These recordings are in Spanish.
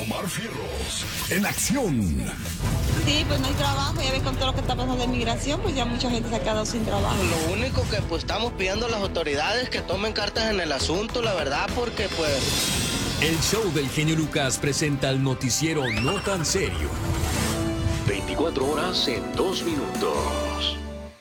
Omar Fierros, en acción. Sí, pues no hay trabajo, ya ves con todo lo que está pasando de migración, pues ya mucha gente se ha quedado sin trabajo. Lo único que pues estamos pidiendo a las autoridades que tomen cartas en el asunto, la verdad, porque pues... El show del genio Lucas presenta el noticiero No Tan Serio. 24 horas en 2 minutos.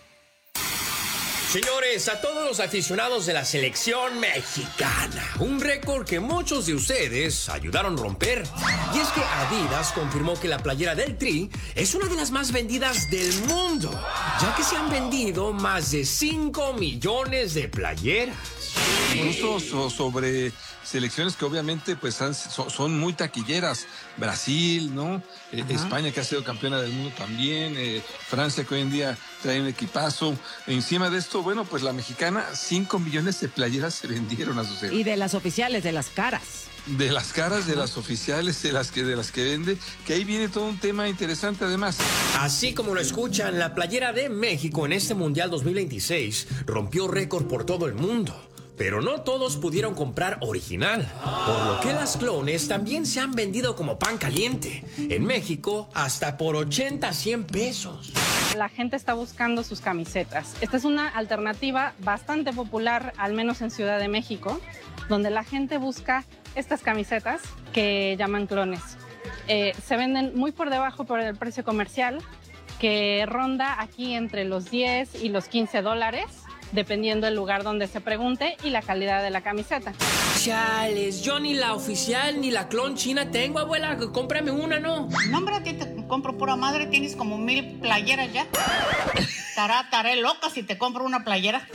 Señores, a todos los aficionados de la selección mexicana, un récord que muchos de ustedes ayudaron a romper. Y es que Adidas confirmó que la playera del Tri es una de las más vendidas del mundo, ya que se han vendido más de 5 millones de playeras. Incluso sobre selecciones que obviamente pues son muy taquilleras. Brasil, ¿no? España, que ha sido campeona del mundo también. Francia, que hoy en día trae un equipazo. Encima de esto, bueno, pues la mexicana, 5 millones de playeras se vendieron a su serie. Y de las oficiales, de las caras. De las caras, de las oficiales, de las que vende, que ahí viene todo un tema interesante además. Así como lo escuchan, la playera de México en este Mundial 2026 rompió récord por todo el mundo. Pero no todos pudieron comprar original, por lo que las clones también se han vendido como pan caliente. En México, hasta por 80 a 100 pesos. La gente está buscando sus camisetas. Esta es una alternativa bastante popular, al menos en Ciudad de México, donde la gente busca estas camisetas que llaman clones. Se venden muy por debajo por el precio comercial, que ronda aquí entre los 10 y los $15, dependiendo del lugar donde se pregunte y la calidad de la camiseta. Chales, yo ni la oficial ni la clon china tengo, abuela. Cómprame una, ¿no? No, hombre, a ti te compro pura madre. Tienes como 1000 playeras ya. Estaré loca si te compro una playera.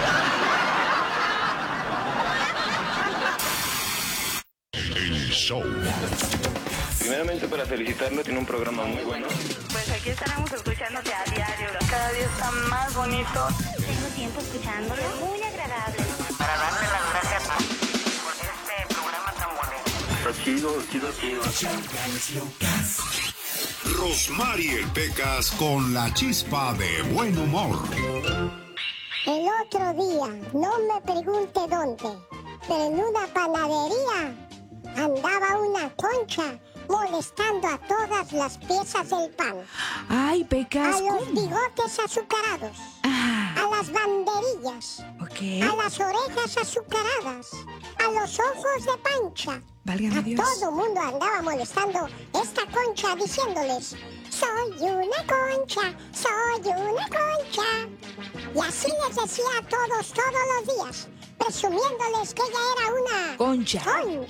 El show. Primeramente, para felicitarlo, tiene un programa muy bueno. Pues aquí estaremos escuchándote a diario. Cada día está más bonito. Tengo tiempo escuchándolo. Muy agradable. Para darle las gracias por este programa tan bonito. Está chido. Rosmarie Pecas con la chispa de buen humor. El otro día, no me pregunte dónde, pero en una panadería andaba una concha molestando a todas las piezas del pan. Ay, Pecas. A los bigotes azucarados. A las banderillas. Okay. A las orejas azucaradas. A los ojos de Pancha. Válgame Dios. Todo mundo andaba molestando esta concha diciéndoles: soy una concha, soy una concha. Y así les decía a todos los días, presumiéndoles que ella era una concha.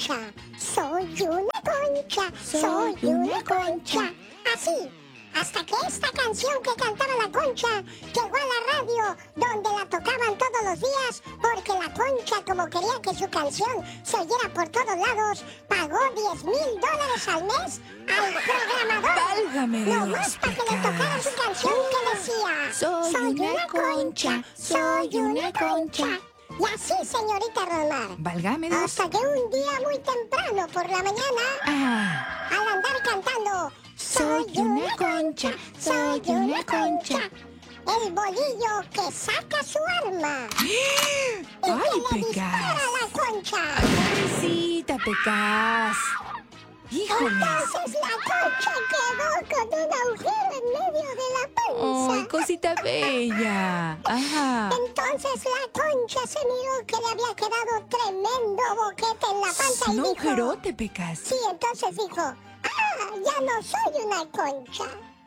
Soy una concha, soy una concha. Así, hasta que esta canción que cantaba la concha llegó a la radio, donde la tocaban todos los días, porque la concha, como quería que su canción se oyera por todos lados, pagó $10,000 al mes al programador. Válgame Dios, nomás para que le tocara su canción que decía: soy una concha, soy una concha. Y así, señorita Rosmar. Válgame Dios. Hasta que un día muy temprano por la mañana, al andar cantando soy una concha, soy una concha, el bolillo que saca su arma y ¡ay, que le dispara Pecas! a la concha. Pobrecita, Pecas. Híjole. Entonces la concha quedó con un agujero en medio de la panza. ¡Ay, cosita bella! Ajá. Entonces la concha se miró que le había quedado tremendo boquete en la panza y un dijo... agujerote, Pecas. Sí, entonces dijo: ya no soy una concha.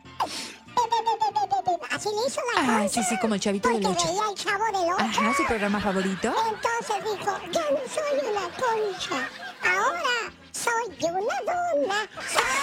Así le hizo la concha. Ah, sí, como el Chavito del Porque Ocho. veía el Chavo del Ocho. Ajá, su programa favorito. Entonces dijo: ya no soy una concha. Ahora soy una dona.